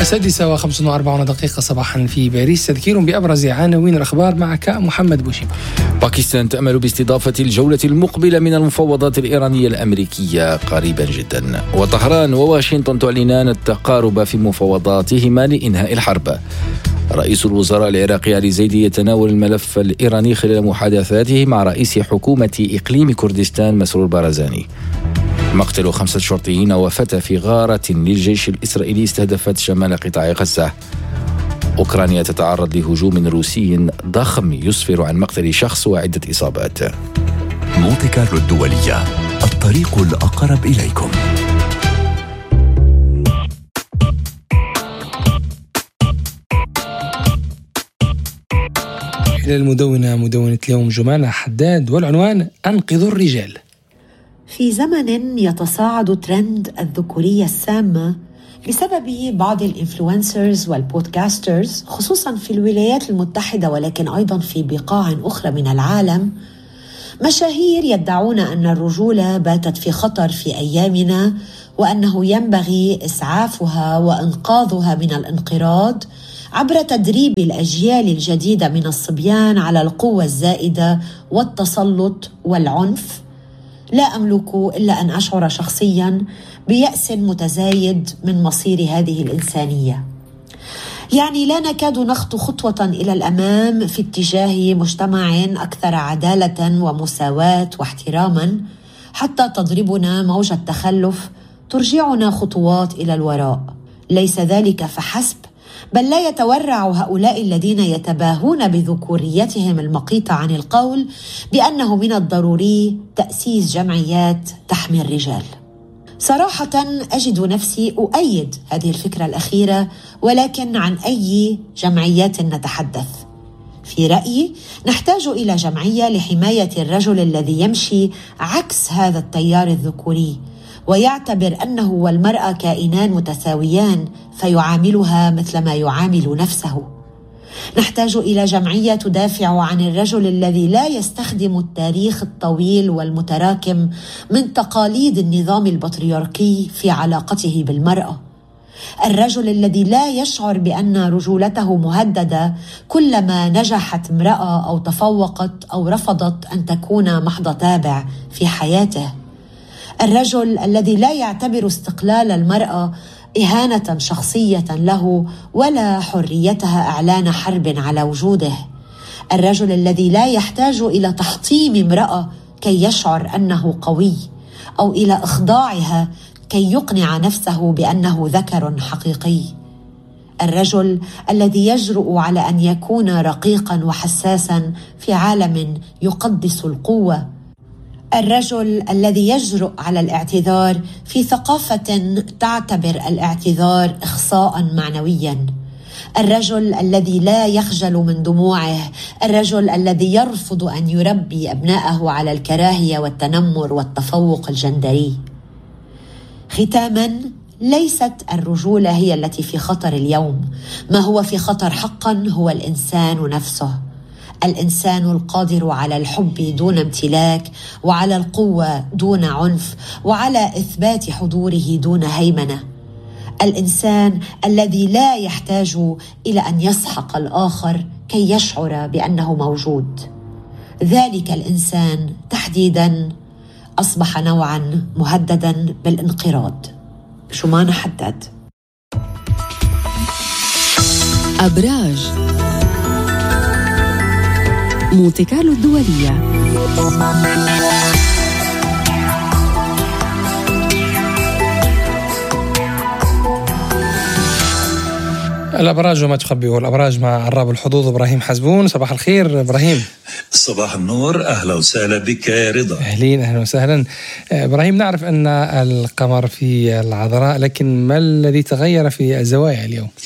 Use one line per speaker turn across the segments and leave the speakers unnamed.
6:45 صباحا في باريس. تذكير بأبرز عناوين الأخبار معك محمد بوشيبة.
باكستان تأمل باستضافة الجولة المقبلة من المفاوضات الإيرانية الأمريكية قريبا جدا. وطهران وواشنطن تعلنان التقارب في مفاوضاتهما لإنهاء الحرب. رئيس الوزراء العراقي علي زيدي يتناول الملف الإيراني خلال محادثاته مع رئيس حكومة إقليم كردستان مسرور بارزاني. مقتل 5 شرطيين وفتى في غارة للجيش الإسرائيلي استهدفت شمال قطاع غزة. أوكرانيا تتعرض لهجوم روسي ضخم يسفر عن مقتل شخص وعدة إصابات.
مونتي كارلو الدولية، الطريق الأقرب إليكم.
إلى المدونة، مدونة اليوم جمانة حداد، والعنوان أنقذوا الرجال.
في زمن يتصاعد ترند الذكورية السامة بسبب بعض الإنفلونسرز والبودكاسترز خصوصاً في الولايات المتحدة ولكن أيضاً في بقاع أخرى من العالم، مشاهير يدعون أن الرجولة باتت في خطر في أيامنا وأنه ينبغي إسعافها وإنقاذها من الانقراض عبر تدريب الأجيال الجديدة من الصبيان على القوة الزائدة والتسلط والعنف. لا أملك إلا أن أشعر شخصياً بيأس متزايد من مصير هذه الإنسانية. يعني لا نكاد نخطو خطوة إلى الأمام في اتجاه مجتمع أكثر عدالة ومساواة واحتراما حتى تضربنا موجة تخلف ترجعنا خطوات إلى الوراء. ليس ذلك فحسب، بل لا يتورع هؤلاء الذين يتباهون بذكوريتهم المقيتة عن القول بأنه من الضروري تأسيس جمعيات تحمي الرجال. صراحة أجد نفسي أؤيد هذه الفكرة الأخيرة، ولكن عن أي جمعيات نتحدث؟ في رأيي نحتاج إلى جمعية لحماية الرجل الذي يمشي عكس هذا التيار الذكوري ويعتبر أنه والمرأة كائنان متساويان فيعاملها مثل ما يعامل نفسه. نحتاج إلى جمعية تدافع عن الرجل الذي لا يستخدم التاريخ الطويل والمتراكم من تقاليد النظام البطريركي في علاقته بالمرأة. الرجل الذي لا يشعر بأن رجولته مهددة كلما نجحت امرأة أو تفوقت أو رفضت أن تكون محض تابع في حياته. الرجل الذي لا يعتبر استقلال المرأة إهانة شخصية له ولا حريتها إعلان حرب على وجوده. الرجل الذي لا يحتاج إلى تحطيم امرأة كي يشعر أنه قوي أو إلى إخضاعها كي يقنع نفسه بأنه ذكر حقيقي. الرجل الذي يجرؤ على أن يكون رقيقا وحساسا في عالم يقدس القوة. الرجل الذي يجرؤ على الاعتذار في ثقافة تعتبر الاعتذار إخصاء معنويا. الرجل الذي لا يخجل من دموعه. الرجل الذي يرفض أن يربي أبنائه على الكراهية والتنمر والتفوق الجندري. ختاما، ليست الرجولة هي التي في خطر اليوم. ما هو في خطر حقا هو الإنسان نفسه، الإنسان القادر على الحب دون امتلاك، وعلى القوة دون عنف، وعلى إثبات حضوره دون هيمنة. الإنسان الذي لا يحتاج إلى أن يسحق الآخر كي يشعر بأنه موجود. ذلك الإنسان تحديدا أصبح نوعا مهددا بالانقراض. جمانة حداد.
أبراج مونتي كارلو الدولية.
الأبراج وما تخبئه الأبراج مع عراب الحظوظ إبراهيم حزبون. صباح الخير إبراهيم.
صباح النور، أهلا وسهلا بك يا رضا.
أهلا وسهلا إبراهيم. نعرف أن القمر في العذراء، لكن ما الذي تغير في الزوايا اليوم؟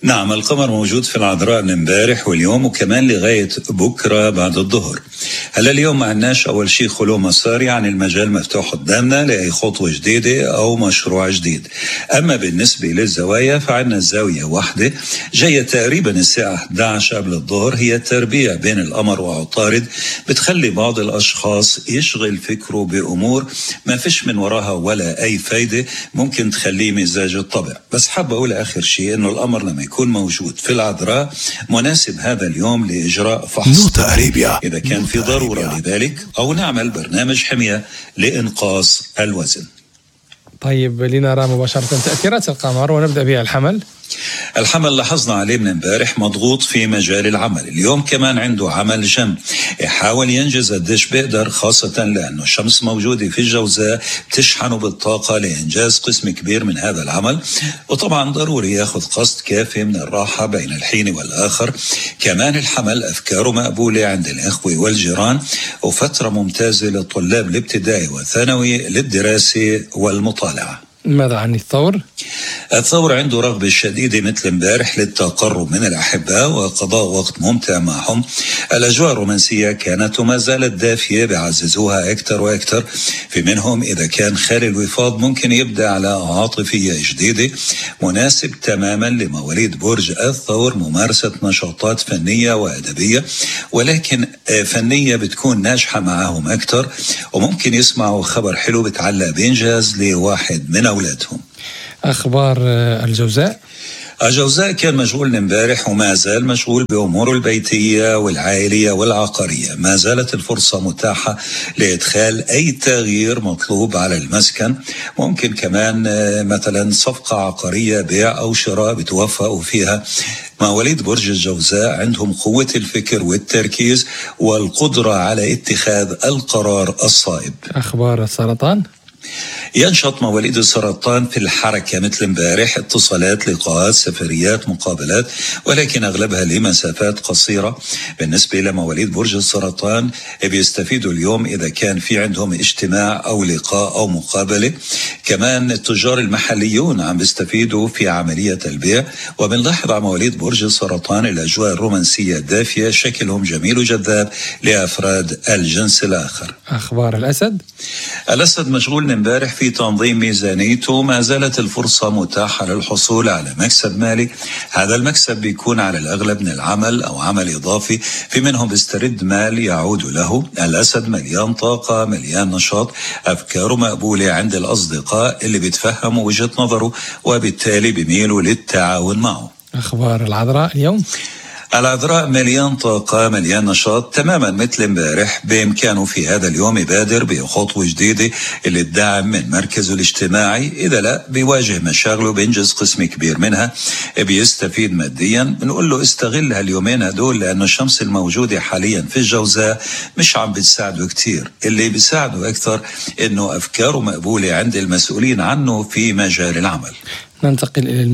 نعم، القمر موجود في العذراء من امبارح واليوم وكمان لغاية بكرة بعد الظهر. هلا اليوم ما عندناش أول شيء خلو مسار، يعني المجال مفتوح قدامنا لأي خطوة جديدة أو مشروع جديد. أما بالنسبة للزوايا فعندنا زاوية واحدة جاية تقريبا الساعة 11 قبل الظهر، هي تربيع بين القمر وعطارد، بتخلي بعض الأشخاص يشغل فكره بأمور ما فيش من وراها ولا أي فايدة، ممكن تخليه مزاج الطبع. بس حابة أقول آخر شيء إنه القمر لما يكون موجود في العذراء مناسب هذا اليوم لإجراء فحص إذا كان في ضرورة لذلك، أو نعمل برنامج حمية لإنقاص الوزن.
طيب لنرى مباشرة تأثيرات القمر ونبدأ بها. الحمل
لاحظنا عليه من امبارح مضغوط في مجال العمل، اليوم كمان عنده عمل جنب، يحاول ينجز قديش بيقدر، خاصة لأنه الشمس موجودة في الجوزاء تشحنه بالطاقة لإنجاز قسم كبير من هذا العمل، وطبعا ضروري ياخذ قسط كافي من الراحة بين الحين والآخر. كمان الحمل أفكاره مقبولة عند الإخوة والجيران، وفترة ممتازة للطلاب الابتدائي والثانوي للدراسة والمطالعة.
ماذا عن الثور؟
الثور عنده رغبة شديدة مثل امبارح للتقرب من الأحباء وقضاء وقت ممتع معهم. الأجواء الرومانسية كانت وما زالت دافية، بيعززوها أكثر وأكثر. في منهم إذا كان خالي الوفاض ممكن يبدأ على عاطفية جديدة، مناسب تماما لمواليد برج الثور ممارسة نشاطات فنية وأدبية، ولكن فنية بتكون ناجحة معهم أكثر، وممكن يسمعوا خبر حلو بتعلق بإنجاز لواحد من أولادهم.
أخبار
الجوزاء كان مشغول امبارح وما زال مشغول بأموره البيتية والعائلية والعقارية. ما زالت الفرصة متاحة لإدخال أي تغيير مطلوب على المسكن، ممكن كمان مثلا صفقة عقارية، بيع أو شراء بتوفقوا فيها. مواليد برج الجوزاء عندهم قوة الفكر والتركيز والقدرة على اتخاذ القرار الصائب.
أخبار السرطان.
ينشط مواليد السرطان في الحركة مثل امبارح، اتصالات، لقاءات، سفريات، مقابلات، ولكن أغلبها لمسافات قصيرة. بالنسبة لمواليد برج السرطان بيستفيدوا اليوم إذا كان في عندهم اجتماع أو لقاء أو مقابلة. كمان التجار المحليون عم بيستفيدوا في عملية البيع. وبنلاحظ على مواليد برج السرطان الأجواء الرومانسية الدافية، شكلهم جميل وجذاب لأفراد الجنس الآخر.
أخبار
الأسد مشغول امبارح في تنظيم ميزانيته، ما زالت الفرصة متاحة للحصول على مكسب مالي. هذا المكسب بيكون على الأغلب من العمل أو عمل إضافي، في منهم بيسترد مال يعود له. الأسد مليان طاقة، مليان نشاط، أفكاره مقبولة عند الأصدقاء اللي بيتفهموا وجهة نظره وبالتالي بيميلوا للتعاون معه.
أخبار العذراء اليوم.
العذراء مليان طاقة، مليان نشاط تماما مثل امبارح. بإمكانه في هذا اليوم يبادر بخطوة جديدة اللي الدعم من مركزه الاجتماعي، إذا لا بيواجه مشاغله بينجز قسم كبير منها، بيستفيد ماديا. بنقول له استغل هاليومين هدول، لأنه الشمس الموجودة حاليا في الجوزاء مش عم بتساعده كتير. اللي بيساعده أكثر إنه أفكاره مقبولة عند المسؤولين عنه في مجال العمل.
ننتقل إلى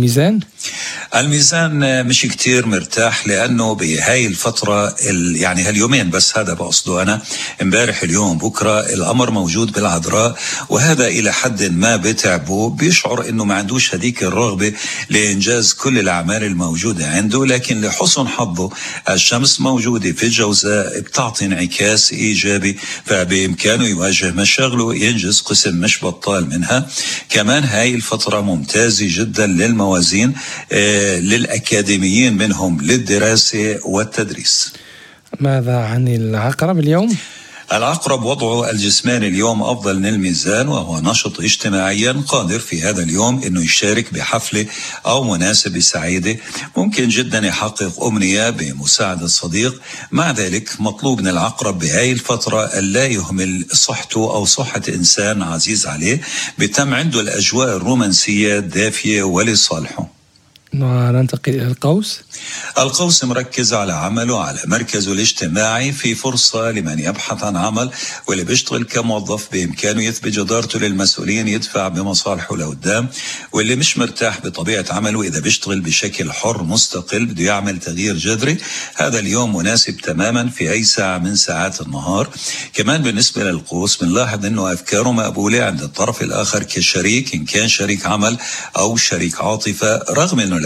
الميزان مش كتير مرتاح، لأنه بهاي الفترة يعني هاليومين بس، هذا بقصده أنا، امبارح اليوم بكرة القمر موجود بالعذراء، وهذا إلى حد ما بتعبه، بيشعر إنه ما عندوش هديك الرغبة لإنجاز كل الأعمال الموجودة عنده. لكن لحسن حظه الشمس موجودة في الجوزاء بتعطي انعكاس إيجابي، فبإمكانه يواجه مشاغله، ينجز قسم مش بطال منها. كمان هاي الفترة ممتازة جدا للموازين، للأكاديميين منهم للدراسة والتدريس.
ماذا عن العقرب اليوم؟
العقرب وضعه الجسماني اليوم أفضل من الميزان، وهو نشط اجتماعيا، قادر في هذا اليوم أنه يشارك بحفلة أو مناسبة سعيدة، ممكن جدا يحقق أمنية بمساعدة صديق. مع ذلك مطلوب من العقرب بهاي الفترة ألا يهمل صحته أو صحة إنسان عزيز عليه، بتم عنده الأجواء الرومانسية الدافية ولصالحه.
وننتقل إلى
القوس مركز على عمله، على مركزه الاجتماعي، في فرصة لمن يبحث عن عمل واللي بيشتغل كموظف بإمكانه يثبت جدارته للمسؤولين، يدفع بمصالحه لقدام. واللي مش مرتاح بطبيعة عمله، إذا بيشتغل بشكل حر مستقل بده يعمل تغيير جذري، هذا اليوم مناسب تماما في أي ساعة من ساعات النهار. كمان بالنسبة للقوس بنلاحظ أنه أفكاره مقبولة عند الطرف الآخر كشريك، إن كان شريك عمل أو شريك عاطفة، رغم أنه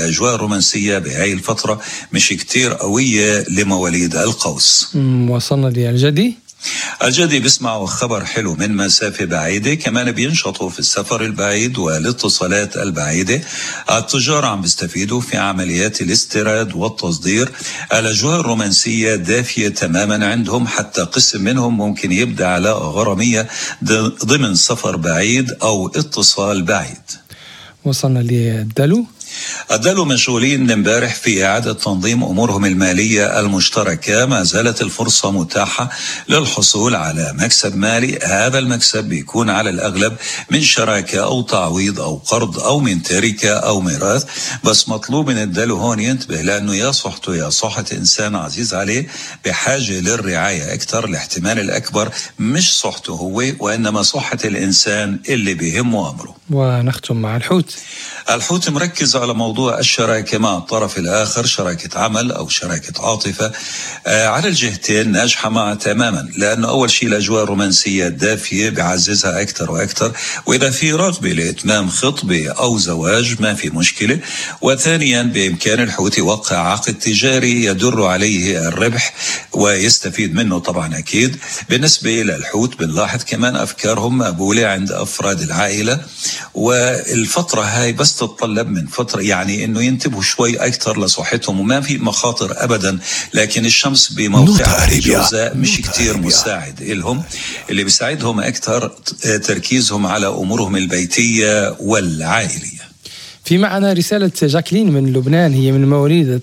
الأجواء الرومانسية بهاي الفترة مش كتير قوية لمواليد القوس.
وصلنا للجدي.
الجدي بيسمعوا خبر حلو من مسافة بعيدة، كمان بينشطوا في السفر البعيد والاتصالات البعيدة. التجار عم بيستفيدوا في عمليات الاستيراد والتصدير. الأجواء الرومانسية دافية تماما عندهم، حتى قسم منهم ممكن يبدأ علاقة غرامية ضمن سفر بعيد أو اتصال بعيد.
وصلنا للدلو.
الدلو مشغولين امبارح في إعادة تنظيم أمورهم المالية المشتركة. ما زالت الفرصة متاحة للحصول على مكسب مالي. هذا المكسب بيكون على الأغلب من شراكة أو تعويض أو قرض أو من تركة أو ميراث. بس مطلوب من الدلو هون ينتبه، لأنه يا صحته يا صحة إنسان عزيز عليه بحاجة للرعاية أكثر. الاحتمال الأكبر مش صحته هو، وإنما صحة الإنسان اللي بيهمه أمره.
ونختم مع الحوت.
الحوت مركز على موضوع الشراكة مع الطرف الآخر، شراكة عمل أو شراكة عاطفة. على الجهتين ناجحة معه تماما، لأنه أول شيء الأجواء الرومانسية الدافية بعززها أكثر وأكثر، وإذا في رغبة لإتمام خطبة أو زواج ما في مشكلة. وثانيا بإمكان الحوت يوقع عقد تجاري يدر عليه الربح ويستفيد منه طبعا أكيد. بالنسبة للحوت بنلاحظ كمان أفكارهم مقبولة عند أفراد العائلة، والفترة هاي بس تتطلب من فترة يعني إنه ينتبهوا شوي أكثر لصحتهم، وما في مخاطر أبدا. لكن الشمس بموقعها الجوزاء مش كتير مساعد إلهم. اللي بيساعدهم أكثر تركيزهم على أمورهم البيتية والعائلية.
في معنا رسالة جاكلين من لبنان، هي من مواليد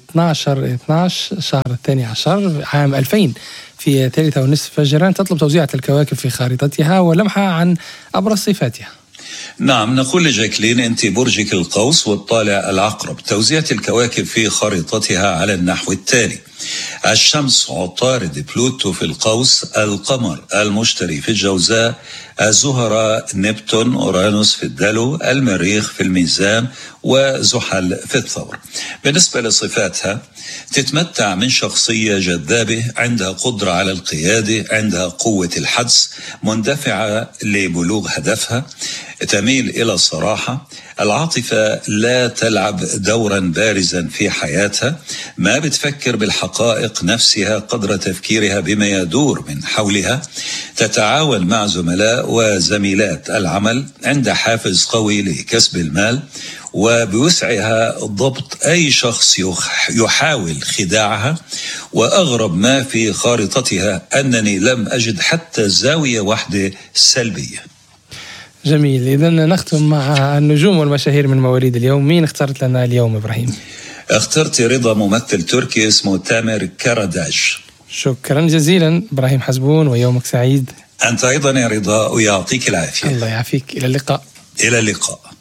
12 شهر 12 عام 2000 في 3:30 فجرا، تطلب توزيع الكواكب في خارطتها ولمحة عن أبرز صفاتها.
نعم، نقول لجاكلين أنت برجك القوس والطالع العقرب. توزيع الكواكب في خريطتها على النحو التالي: الشمس عطارد بلوتو في القوس، القمر المشتري في الجوزاء، الزهرة نبتون أورانوس في الدلو، المريخ في الميزان، وزحل في الثور. بالنسبة لصفاتها، تتمتع من شخصية جذابة، عندها قدرة على القيادة، عندها قوة الحدس، مندفعة لبلوغ هدفها، تميل إلى الصراحة. العاطفة لا تلعب دورا بارزا في حياتها، ما بتفكر بالحقائق نفسها قدر تفكيرها بما يدور من حولها. تتعاون مع زملاء وزميلات العمل، عندها حافز قوي لكسب المال، وبوسعها ضبط أي شخص يحاول خداعها. وأغرب ما في خارطتها أنني لم أجد حتى زاوية واحدة سلبية.
جميل. إذن نختم مع النجوم والمشاهير من مواليد اليوم. مين اخترت لنا اليوم إبراهيم؟
اخترت رضا، ممثل تركي اسمه تامر كاراداش.
شكرا جزيلا إبراهيم حزبون، ويومك سعيد.
أنت أيضا يا رضا، ويعطيك العافية.
الله يعافيك. إلى اللقاء.
إلى اللقاء.